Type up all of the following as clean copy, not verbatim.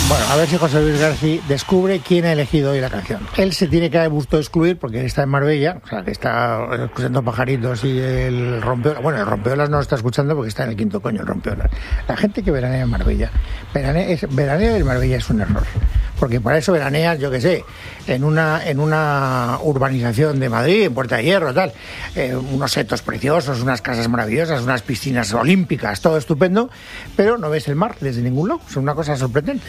Bueno, a ver si José Luis García descubre quién ha elegido hoy la canción. Él se tiene que autoexcluir porque él está en Marbella, o sea, que está escuchando pajaritos y el rompeolas. Bueno, el rompeolas no lo está escuchando porque está en el quinto coño, el rompeolas. La gente que veranea en Marbella, veranea en Marbella es un error. Porque para eso veraneas, yo qué sé, en una urbanización de Madrid, en Puerta de Hierro, tal, unos setos preciosos, unas casas maravillosas, unas piscinas olímpicas, todo estupendo, pero no ves el mar desde ningún lado, es una cosa sorprendente.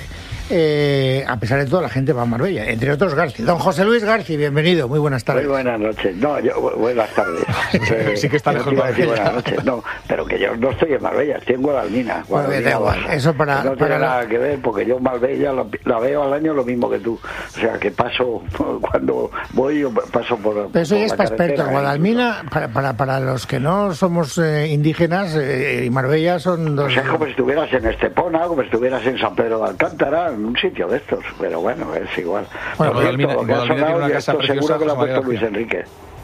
A pesar de todo, la gente va a Marbella, entre otros García. Don José Luis García, bienvenido, muy buenas tardes. Muy buenas noches. No, buenas tardes. Sí que está lejos de decir buenas noches. No, pero que yo no estoy en Marbella, estoy en Guadalmina. Bueno, da igual, eso para... No tiene nada que ver, porque yo Marbella la veo al año lo mismo que tú. O sea, que paso, cuando voy, yo paso por... Pero eso ya es para expertos. Guadalmina, para los que no somos indígenas, y Marbella son dos... O sea, es como si estuvieras en Estepona, como si estuvieras en San Pedro de Alcántara, en un sitio de estos, pero bueno, es igual. Bueno, Guadalmina tiene una casa preciosa, seguro que lo ha José puesto María Luis Enrique.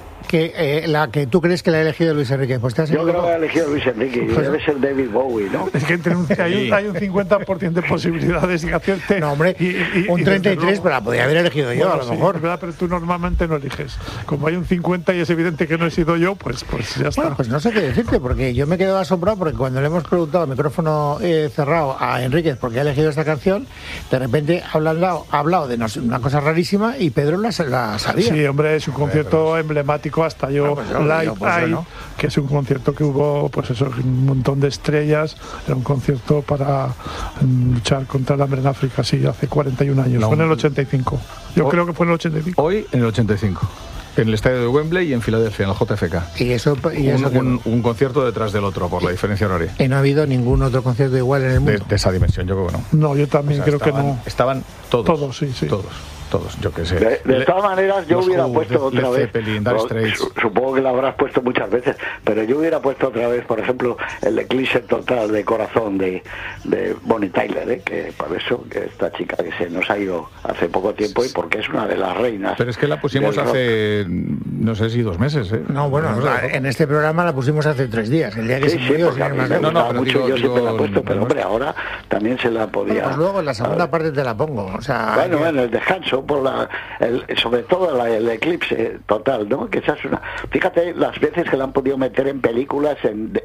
Que la que tú crees que la ha elegido Luis Enrique, pues te has Yo creo que ha elegido Luis Enrique y debe ser David Bowie, ¿no? Es que hay un 50% de posibilidades de hacerte... No, hombre, un 33, pero la podría haber elegido yo, bueno, a lo mejor. Es verdad, pero tú normalmente no eliges. Como hay un 50 y es evidente que no he sido yo, pues ya está. Bueno, pues no sé qué decirte, porque yo me quedo asombrado porque cuando le hemos preguntado, micrófono cerrado, a Enríquez por qué ha elegido esta canción, de repente ha hablado de una cosa rarísima y Pedro la sabía. Sí, hombre, es un concierto emblemático, hasta yo... Live Aid, ¿no? Que es un concierto que hubo, pues eso, un montón de estrellas. Era un concierto para luchar contra el hambre en África, sí, hace 41 años. No. Fue en el 85. Yo creo que fue en el 85. Hoy en el 85. En el estadio de Wembley y en Filadelfia, en el JFK. Y eso un concierto detrás del otro, por la diferencia horaria. ¿Y no ha habido ningún otro concierto igual en el mundo? De esa dimensión, yo creo que no. No, yo también creo que no. Estaban todos. Todos, sí. Todos, yo qué sé. De todas maneras, yo hubiera puesto otra vez... Supongo que la habrás puesto muchas veces, pero yo hubiera puesto otra vez, por ejemplo, el eclipse total de corazón de Bonnie Tyler, que por eso, que esta chica que se nos ha ido hace poco tiempo y porque es una de las reinas. Pero es que la pusimos hace, no sé si 2 meses, ¿eh? No, bueno, en este programa la pusimos hace 3 días, el día que se murió. Porque a mí me gustaba mucho, yo siempre la he puesto, pero hombre, ahora también se la podía... Pues luego en la segunda parte te la pongo, o sea... Bueno, en el descanso, por sobre todo el eclipse total, ¿no? Que esa es una... Fíjate las veces que la han podido meter en películas,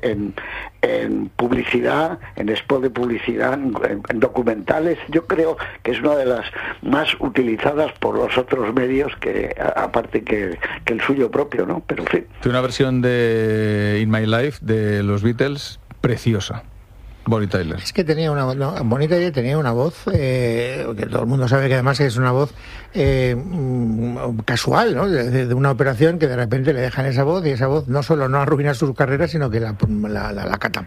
en publicidad, en spot de publicidad, en documentales. Yo creo que es una de las más utilizadas por los otros medios, que aparte que el suyo propio, ¿no? Pero en fin. Tiene una versión de In My Life de los Beatles preciosa. Bonnie Tyler. Es que Bonnie Tyler tenía una voz, que todo el mundo sabe que además es una voz casual, ¿no? De una operación que de repente le dejan esa voz, y esa voz no solo no arruina su carrera, sino que la